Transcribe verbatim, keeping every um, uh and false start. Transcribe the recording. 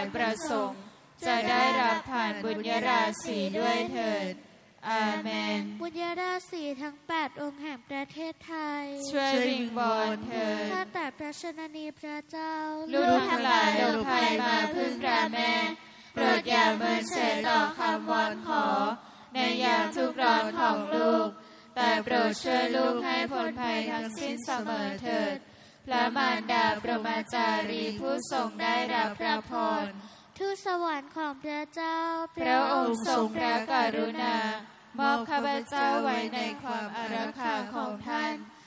ประสงค์จะได้รับผ่านบุญญาราศีด้วยเถิดอาเมนบุญญาราศีทั้งแปดองค์แห่งประเทศไทยช่วยวิงวอนเถิดข้าแต่พระชนนีพระเจ้าลูกทั้งหลายหลบภัยมาพึ่งพระแม่โปรดอย่าเมินเฉยต่อคำวอนขอในยามทุกข์ร้อนของลูกแต่โปรดช่วยลูกให้พ้นภัยทั้งสิ้นเสมอเถิดพระมารดาปรมาจารีผู้ทรงได้รับพระพรทูตสวรรค์ของพระเจ้าพระองค์ทรงพระกรุณามอบข้าพเจ้าไว้ในความอารักขาของท่าน